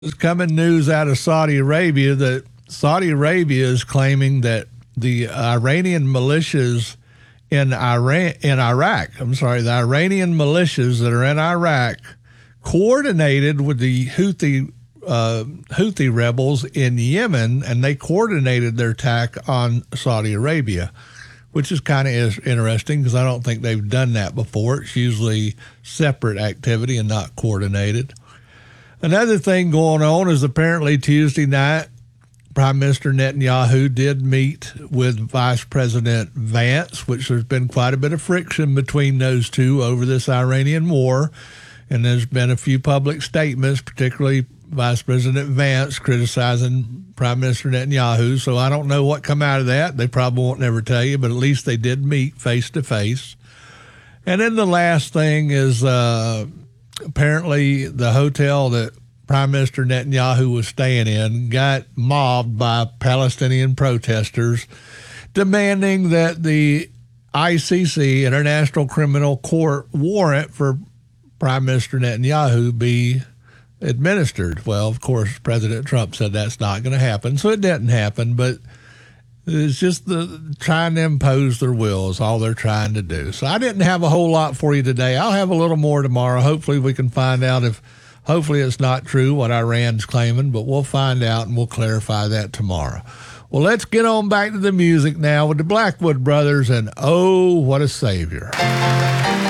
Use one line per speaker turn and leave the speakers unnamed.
There's coming news out of Saudi Arabia that Saudi Arabia is claiming that the Iranian militias in Iraq, the Iranian militias that are in Iraq coordinated with the Houthi rebels in Yemen, and they coordinated their attack on Saudi Arabia, which is kind of interesting because I don't think they've done that before. It's usually separate activity and not coordinated. Another thing going on is apparently Tuesday night, Prime Minister Netanyahu did meet with Vice President Vance, which there's been quite a bit of friction between those two over this Iranian war. And there's been a few public statements, particularly Vice President Vance criticizing Prime Minister Netanyahu. So I don't know what come out of that. They probably won't never tell you, but at least they did meet face to face. And then the last thing is apparently the hotel that Prime Minister Netanyahu was staying in got mobbed by Palestinian protesters demanding that the ICC, International Criminal Court, warrant for Prime Minister Netanyahu be administered. Well, of course, President Trump said that's not going to happen, so it didn't happen, but it's just trying to impose their will is all they're trying to do. So I didn't have a whole lot for you today. I'll have a little more tomorrow. Hopefully we can find out hopefully it's not true what Iran's claiming, but we'll find out and we'll clarify that tomorrow. Well, let's get on back to the music now with the Blackwood Brothers and Oh, What a Savior.